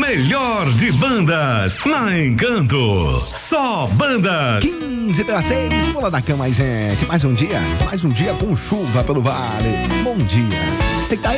melhor de bandas na Encanto. Só bandas. 15:06, pula da cama aí, gente. Mais um dia com chuva pelo vale. Bom dia. Você que tá aí